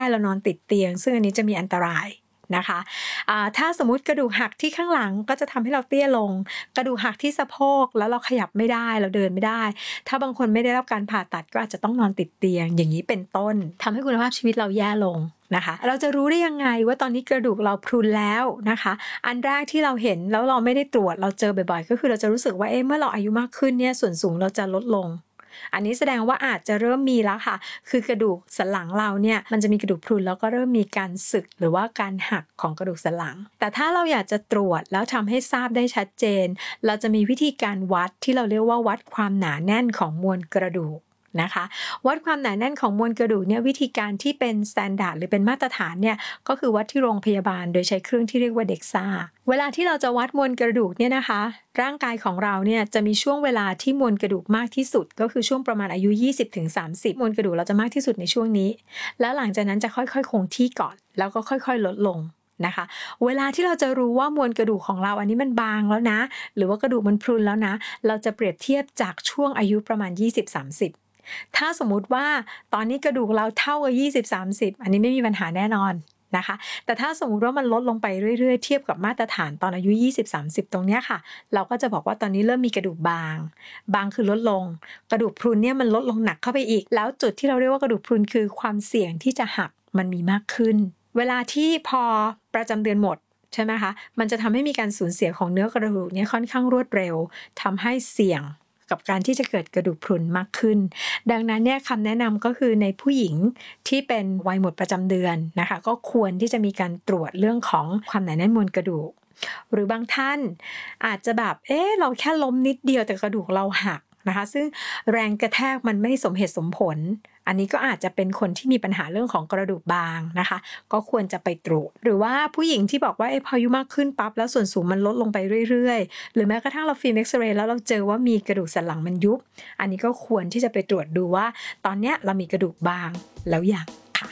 เรานอนติดเตียงซึ่งอันนี้จะมีอันตรายนะคะถ้าสมมุติกระดูกหักที่ข้างหลังก็จะทำให้เราเตี้ยลงกระดูกหักที่สะโพกแล้วเราขยับไม่ได้เราเดินไม่ได้ถ้าบางคนไม่ได้รับการผ่าตัดก็อาจจะต้องนอนติดเตียงอย่างนี้เป็นต้นทำให้คุณภาพชีวิตเราแย่ลงนะคะเราจะรู้ได้ยังไงว่าตอนนี้กระดูกเราพรุนแล้วนะคะอันแรกที่เราเห็นแล้วเราไม่ได้ตรวจเราเจอบ่อยๆก็คือเราจะรู้สึกว่าเมื่อเราอายุมากขึ้นเนี่ยส่วนสูงเราจะลดลงอันนี้แสดงว่าอาจจะเริ่มมีแล้วค่ะคือกระดูกสันหลังเราเนี่ยมันจะมีกระดูกพรุนแล้วก็เริ่มมีการสึกหรือว่าการหักของกระดูกสันหลังแต่ถ้าเราอยากจะตรวจแล้วทำให้ทราบได้ชัดเจนเราจะมีวิธีการวัดที่เราเรียกว่าวัดความหนาแน่นของมวลกระดูกนะคะวัดความหนาแน่นของมวลกระดูกเนี่ยวิธีการที่เป็นสแตนดาร์ดหรือเป็นมาตรฐานเนี่ยก็คือวัดที่โรงพยาบาลโดยใช้เครื่องที่เรียกว่าเด็กซ่าเวลาที่เราจะวัดมวลกระดูกเนี่ยนะคะร่างกายของเราเนี่ยจะมีช่วงเวลาที่มวลกระดูกมากที่สุดก็คือช่วงประมาณอายุ 20-30 มวลกระดูกเราจะมากที่สุดในช่วงนี้แล้วหลังจากนั้นจะค่อยๆคงที่ก่อนแล้วก็ค่อยๆลดลงนะคะเวลาที่เราจะรู้ว่ามวลกระดูกของเราอันนี้มันบางแล้วนะหรือว่ากระดูกมันพรุนแล้วนะเราจะเปรียบเทียบจากช่วงอายุประมาณ 20-30ถ้าสมมุติว่าตอนนี้กระดูกเราเท่ากับ 20-30 อันนี้ไม่มีปัญหาแน่นอนนะคะแต่ถ้าสมมุติว่ามันลดลงไปเรื่อยๆเทียบกับมาตรฐานตอนอายุ 20-30 ตรงเนี้ยค่ะเราก็จะบอกว่าตอนนี้เริ่มมีกระดูกบางคือลดลงกระดูกพรุนเนี่ยมันลดลงหนักเข้าไปอีกแล้วจุดที่เราเรียกว่ากระดูกพรุนคือความเสี่ยงที่จะหักมันมีมากขึ้นเวลาที่พอประจำเดือนหมดใช่ไหมคะมันจะทำให้มีการสูญเสียของเนื้อกระดูกเนี่ยค่อนข้างรวดเร็วทำให้เสี่ยงกับการที่จะเกิดกระดูกพรุนมากขึ้นดังนั้นเนี่ยคำแนะนำก็คือในผู้หญิงที่เป็นวัยหมดประจำเดือนนะคะก็ควรที่จะมีการตรวจเรื่องของความหนาแน่นมวลกระดูกหรือบางท่านอาจจะแบบเราแค่ล้มนิดเดียวแต่กระดูกเราหักนะคะซึ่งแรงกระแทกมันไม่สมเหตุสมผลอันนี้ก็อาจจะเป็นคนที่มีปัญหาเรื่องของกระดูกบางนะคะก็ควรจะไปตรวจหรือว่าผู้หญิงที่บอกว่าพออายุมากขึ้นปั๊บแล้วส่วนสูงมันลดลงไปเรื่อยๆหรือแม้กระทั่งเราฟิล์มเอ็กซเรย์แล้วเราเจอว่ามีกระดูกสันหลังมันยุบอันนี้ก็ควรที่จะไปตรวจดูว่าตอนเนี้ยเรามีกระดูกบางแล้วยังค่ะ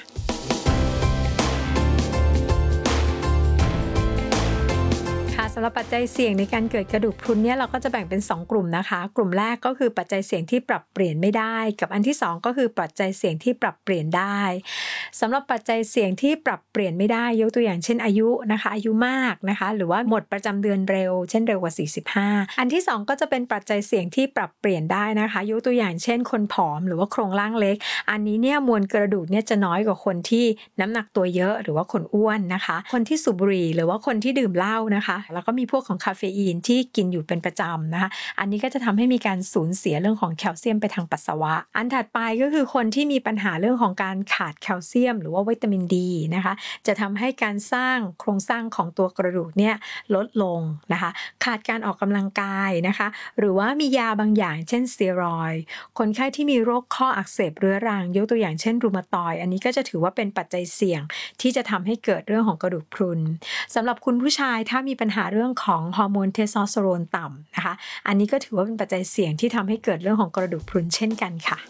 สำหรับปัจจัยเสี่ยงในการเกิดกระดูกพรุนเนี่ยเราก็จะแบ่งเป็น2กลุ่มนะคะกลุ่มแรกก็คือปัจจัยเสี่ยงที่ปรับเปลี่ยนไม่ได้กับอันที่2ก็คือปัจจัยเสี่ยงที่ปรับเปลี่ยนได้สำหรับปัจจัยเสี่ยงที่ปรับเปลี่ยนไม่ได้ยกตัวอย่างเช่นอายุนะคะอายุมากนะคะหรือว่าหมดประจำเดือนเร็วเช่นเร็วกว่า45อันที่2ก็จะเป็นปัจจัยเสี่ยงที่ปรับเปลี่ยนได้นะคะยกตัวอย่างเช่นคนผอมหรือว่าโครงร่างเล็กอันนี้เนี่ยมวลกระดูกเนี่ยจะน้อยกว่าคนที่น้ำหนักตัวเยอะหรือว่าคนอ้วนนะคะคนที่สูบบุหรี่หรือว่าคนที่ดื่มเหล้านะคะแล้วก็มีพวกของคาเฟอีนที่กินอยู่เป็นประจำนะคะอันนี้ก็จะทำให้มีการสูญเสียเรื่องของแคลเซียมไปทางปัสสาวะอันถัดไปก็คือคนที่มีปัญหาเรื่องของการขาดแคลเซียมหรือว่าวิตามินดีนะคะจะทำให้การสร้างโครงสร้างของตัวกระดูกเนี่ยลดลงนะคะขาดการออกกำลังกายนะคะหรือว่ามียาบางอย่างเช่นสเตียรอยด์คนไข้ที่มีโรคข้ออักเสบเรื้อรังยกตัวอย่างเช่นรูมาตอยด์อันนี้ก็จะถือว่าเป็นปัจจัยเสี่ยงที่จะทำให้เกิดเรื่องของกระดูกพรุนสำหรับคุณผู้ชายถ้ามีปัญหาเรื่องของฮอร์โมนเทสโทสเตอโรนต่ำนะคะอันนี้ก็ถือว่าเป็นปัจจัยเสี่ยงที่ทำให้เกิดเรื่องของกระดูกพรุนเช่นกันค่ะ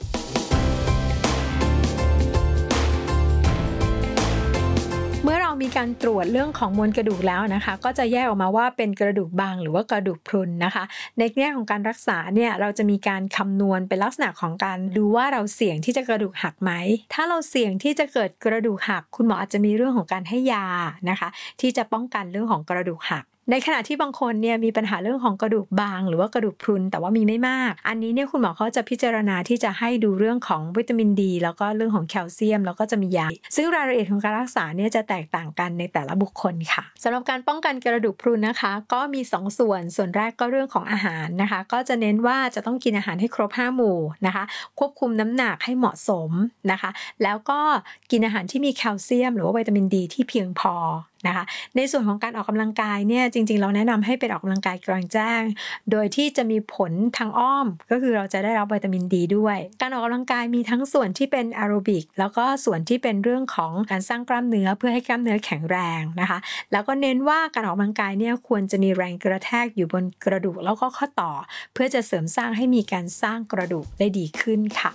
เมื่อเรามีการตรวจเรื่องของมวลกระดูกแล้วนะคะก็จะแยกออกมาว่าเป็นกระดูกบางหรือว่ากระดูกพรุนนะคะในแง่ของการรักษาเนี่ยเราจะมีการคำนวณเป็นลักษณะของการดูว่าเราเสี่ยงที่จะกระดูกหักไหมถ้าเราเสี่ยงที่จะเกิดกระดูกหักคุณหมออาจจะมีเรื่องของการให้ยานะคะที่จะป้องกันเรื่องของกระดูกหักในขณะที่บางคนเนี่ยมีปัญหาเรื่องของกระดูกบางหรือว่ากระดูกพรุนแต่ว่ามีไม่มากอันนี้เนี่ยคุณหมอเขาจะพิจารณาที่จะให้ดูเรื่องของวิตามินดีแล้วก็เรื่องของแคลเซียมแล้วก็จะมียาซึ่งรายละเอียดของการรักษาเนี่ยจะแตกต่างกันในแต่ละบุคคลค่ะสำหรับการป้องกันกระดูกพรุนนะคะก็มี2ส่วนแรกก็เรื่องของอาหารนะคะก็จะเน้นว่าจะต้องกินอาหารให้ครบ5หมู่นะคะควบคุมน้ำหนักให้เหมาะสมนะคะแล้วก็กินอาหารที่มีแคลเซียมหรือว่าวิตามินดีที่เพียงพอนะคะในส่วนของการออกกำลังกายเนี่ยจริงๆเราแนะนำให้เป็นออกกำลังกายกลางแจ้งโดยที่จะมีผลทางอ้อมก็คือเราจะได้รับวิตามินดีด้วยการออกกำลังกายมีทั้งส่วนที่เป็นแอโรบิกแล้วก็ส่วนที่เป็นเรื่องของการสร้างกล้ามเนื้อเพื่อให้กล้ามเนื้อแข็งแรงนะคะแล้วก็เน้นว่าการออกกำลังกายเนี่ยควรจะมีแรงกระแทกอยู่บนกระดูกแล้วก็ข้อต่อเพื่อจะเสริมสร้างให้มีการสร้างกระดูกได้ดีขึ้นค่ะ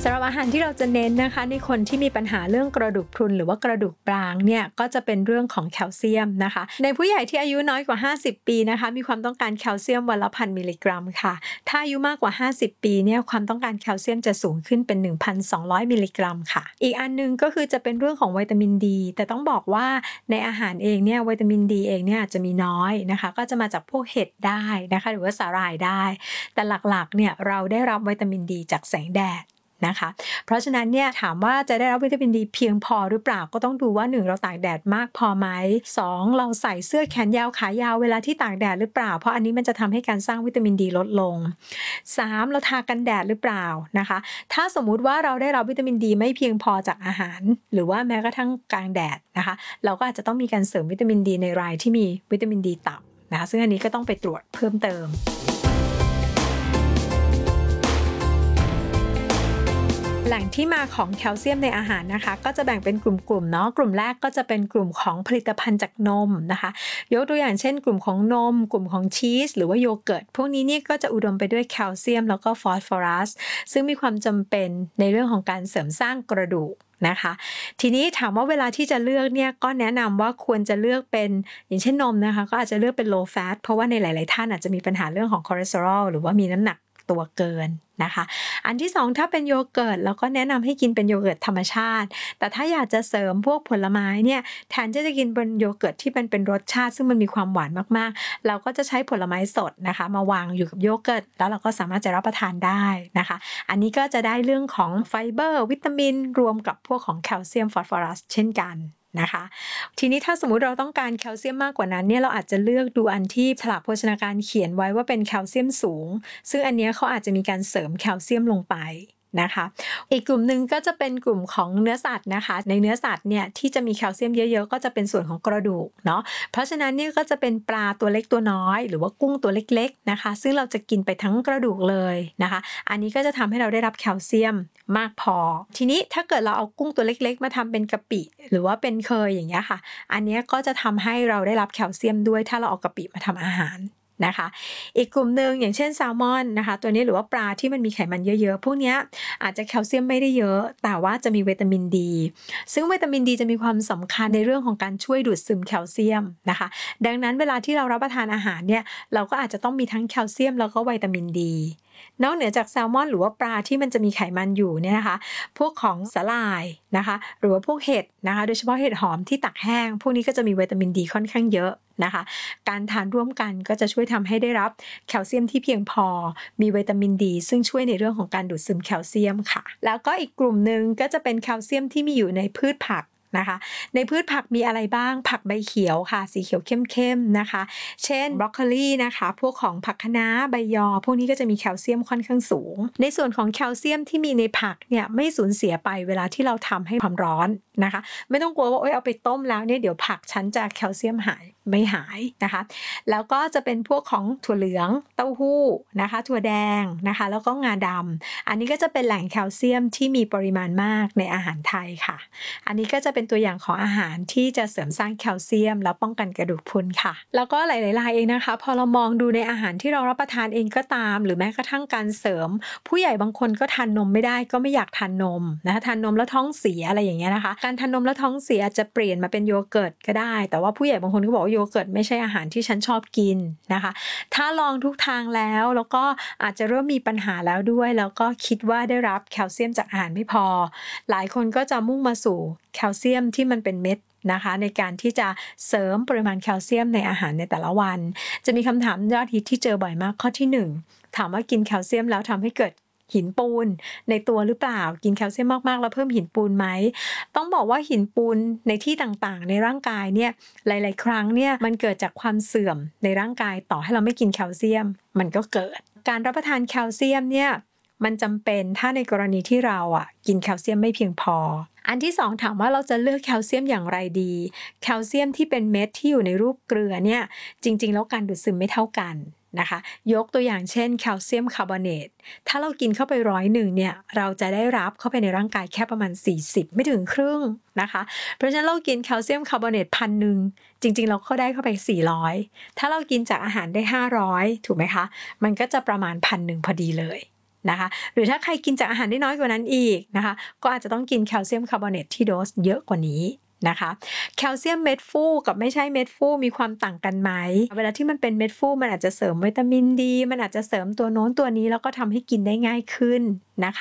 สำหรับอาหารที่เราจะเน้นนะคะในคนที่มีปัญหาเรื่องกระดูกพรุนหรือว่ากระดูกปรางเนี่ยก็จะเป็นเรื่องของแคลเซียมนะคะในผู้ใหญ่ที่อายุน้อยกว่า50ปีนะคะมีความต้องการแคลเซียมวันละ 1,000 มิลลิกรัมค่ะถ้าอายุมากกว่า50ปีเนี่ยความต้องการแคลเซียมจะสูงขึ้นเป็น 1,200 มิลลิกรัมค่ะอีกอันนึงก็คือจะเป็นเรื่องของวิตามินดีแต่ต้องบอกว่าในอาหารเองเนี่ยวิตามินดีเองเนี่ยอาจจะมีน้อยนะคะก็จะมาจากพวกเห็ดได้นะคะหรือว่าสาหร่ายได้แต่หลักๆเนี่ยเราได้รับวิตามินดีจากแสงแดดนะคะเพราะฉะนั้นเนี่ยถามว่าจะได้รับวิตามินดีเพียงพอหรือเปล่าก็ต้องดูว่า1เราตากแดดมากพอไหม2เราใส่เสื้อแขนยาวขายาวเวลาที่ตากแดดหรือเปล่าเพราะอันนี้มันจะทำให้การสร้างวิตามินดีลดลง3เราทากันแดดหรือเปล่านะคะถ้าสมมุติว่าเราได้รับวิตามินดีไม่เพียงพอจากอาหารหรือว่าแม้กระทั่งกลางแดดนะคะเราก็อาจจะต้องมีการเสริมวิตามินดีในรายที่มีวิตามินดีต่ำนะคะซึ่งอันนี้ก็ต้องไปตรวจเพิ่มเติมแหล่งที่มาของแคลเซียมในอาหารนะคะก็จะแบ่งเป็นกลุ่มๆเนาะกลุ่มแรกก็จะเป็นกลุ่มของผลิตภัณฑ์จากนมนะคะยกตัวอย่างเช่นกลุ่มของนมกลุ่มของชีสหรือว่าโยเกิร์ตพวกนี้เนี่ยก็จะอุดมไปด้วยแคลเซียมแล้วก็ฟอสฟอรัสซึ่งมีความจำเป็นในเรื่องของการเสริมสร้างกระดูกนะคะทีนี้ถามว่าเวลาที่จะเลือกเนี่ยก็แนะนำว่าควรจะเลือกเป็นอย่างเช่นนมนะคะก็อาจจะเลือกเป็น low fat เพราะว่าในหลายๆท่านอาจจะมีปัญหาเรื่องของคอเลสเตอรอลหรือว่ามีน้ำหนักตัวเกินนะคะอันที่2ถ้าเป็นโยเกิร์ตเราก็แนะนำให้กินเป็นโยเกิร์ตธรรมชาติแต่ถ้าอยากจะเสริมพวกผลไม้เนี่ยแทนที่จะกินเป็นโยเกิร์ตที่เป็นรสชาติซึ่งมันมีความหวานมากๆเราก็จะใช้ผลไม้สดนะคะมาวางอยู่กับโยเกิร์ตแล้วเราก็สามารถจะรับประทานได้นะคะอันนี้ก็จะได้เรื่องของไฟเบอร์วิตามินรวมกับพวกของแคลเซียมฟอสฟอรัสเช่นกันนะคะทีนี้ถ้าสมมุติเราต้องการแคลเซียมมากกว่านั้นเนี่ยเราอาจจะเลือกดูอันที่ฉลากโภชนาการเขียนไว้ว่าเป็นแคลเซียมสูงซึ่งอันนี้เขาอาจจะมีการเสริมแคลเซียมลงไปนะคะอีกกลุ่มหนึ่งก็จะเป็นกลุ่มของเนื้อสัตว์นะคะในเนื้อสัตว์เนี่ยที่จะมีแคลเซียมเยอะๆก็จะเป็นส่วนของกระดูกเนาะเพราะฉะนั้นเนี่ยก็จะเป็นปลาตัวเล็กตัวน้อยหรือว่ากุ้งตัวเล็กๆนะคะซึ่งเราจะกินไปทั้งกระดูกเลยนะคะอันนี้ก็จะทำให้เราได้รับแคลเซียมมากพอทีนี้ถ้าเกิดเราเอากุ้งตัวเล็กๆมาทำเป็นกะปิหรือว่าเป็นเคยอย่างเงี้ยค่ะอันนี้ก็จะทำให้เราได้รับแคลเซียมด้วยถ้าเราเอากะปิมาทำอาหารนะคะอีกกลุ่มหนึ่งอย่างเช่นแซลมอนนะคะตัวนี้หรือว่าปลาที่มันมีไขมันเยอะๆพวกนี้อาจจะแคลเซียมไม่ได้เยอะแต่ว่าจะมีวิตามินดีซึ่งวิตามินดีจะมีความสำคัญในเรื่องของการช่วยดูดซึมแคลเซียมนะคะดังนั้นเวลาที่เรารับประทานอาหารเนี่ยเราก็อาจจะต้องมีทั้งแคลเซียมแล้วก็วิตามินดีนอกเหนือจากแซลมอนหรือว่าปลาที่มันจะมีไขมันอยู่เนี่ยนะคะพวกของสาหร่ายนะคะหรือว่าพวกเห็ดนะคะโดยเฉพาะเห็ดหอมที่ตักแห้งพวกนี้ก็จะมีวิตามินดีค่อนข้างเยอะนะคะการทานร่วมกันก็จะช่วยทำให้ได้รับแคลเซียมที่เพียงพอมีวิตามินดีซึ่งช่วยในเรื่องของการดูดซึมแคลเซียมค่ะแล้วก็อีกกลุ่มหนึ่งก็จะเป็นแคลเซียมที่มีอยู่ในพืชผักนะคะในพืชผักมีอะไรบ้างผักใบเขียวค่ะสีเขียวเข้มๆนะคะเช่นบรอกโคลีนะคะพวกของผักคะน้าใบยอพวกนี้ก็จะมีแคลเซียมค่อนข้างสูงในส่วนของแคลเซียมที่มีในผักเนี่ยไม่สูญเสียไปเวลาที่เราทำให้ความร้อนนะคะไม่ต้องกลัวว่าเอาไปต้มแล้วเนี่ยเดี๋ยวผักฉันจะแคลเซียมหายไม่หายนะคะแล้วก็จะเป็นพวกของถั่วเหลืองเต้าหู้นะคะถั่วแดงนะคะแล้วก็งาดำอันนี้ก็จะเป็นแหล่งแคลเซียมที่มีปริมาณมากในอาหารไทยค่ะอันนี้ก็จะเป็นตัวอย่างของอาหารที่จะเสริมสร้างแคลเซียมแล้วป้องกันกระดูกพรุนค่ะแล้วก็หลายๆรายเองนะคะพอเรามองดูในอาหารที่เรารับประทานเองก็ตามหรือแม้กระทั่งการเสริมผู้ใหญ่บางคนก็ทานนมไม่ได้ก็ไม่อยากทานนมนะคะทานนมแล้วท้องเสียอะไรอย่างเงี้ยนะคะการทานนมแล้วท้องเสียจะเปลี่ยนมาเป็นโยเกิร์ตก็ได้แต่ว่าผู้ใหญ่บางคนก็บอกว่าโยเกิร์ตไม่ใช่อาหารที่ฉันชอบกินนะคะถ้าลองทุกทางแล้วก็อาจจะเริ่มมีปัญหาแล้วด้วยแล้วก็คิดว่าได้รับแคลเซียมจากอาหารไม่พอหลายคนก็จะมุ่งมาสู่แคลเซียมที่มันเป็นเม็ดนะคะในการที่จะเสริมปริมาณแคลเซียมในอาหารในแต่ละวันจะมีคำถามยอดฮิตที่เจอบ่อยมากข้อที่1ถามว่ากินแคลเซียมแล้วทำให้เกิดหินปูนในตัวหรือเปล่ากินแคลเซียมมากๆแล้วเพิ่มหินปูนไหมต้องบอกว่าหินปูนในที่ต่างๆในร่างกายเนี่ยหลายๆครั้งเนี่ยมันเกิดจากความเสื่อมในร่างกายต่อให้เราไม่กินแคลเซียมมันก็เกิดการรับประทานแคลเซียมเนี่ยมันจำเป็นถ้าในกรณีที่เรากินแคลเซียมไม่เพียงพออันที่2ถามว่าเราจะเลือกแคลเซียมอย่างไรดีแคลเซียมที่เป็นเม็ดที่อยู่ในรูปเกลือเนี่ยจริงๆแล้วการดูดซึมไม่เท่ากันนะคะยกตัวอย่างเช่นแคลเซียมคาร์บอเนตถ้าเรากินเข้าไป100เนี่ยเราจะได้รับเข้าไปในร่างกายแค่ประมาณ40ไม่ถึงครึ่งนะคะเพราะฉะนั้นเรากินแคลเซียมคาร์บอเนต1,000จริงๆเราก็ได้เข้าไป400ถ้าเรากินจากอาหารได้500ถูกไหมคะมันก็จะประมาณ1,000พอดีเลยนะคะหรือถ้าใครกินจากอาหารได้น้อยกว่านั้นอีกนะคะก็อาจจะต้องกินแคลเซียมคาร์บอเนตที่โดสเยอะกว่านี้นะคะแคลเซียมเม็ดฟูกับไม่ใช่เม็ดฟูมีความต่างกันไหมเวลาที่มันเป็นเม็ดฟูมันอาจจะเสริมวิตามินดีมันอาจจะเสริมตัวโน้นตัวนี้แล้วก็ทำให้กินได้ง่ายขึ้นนะคะ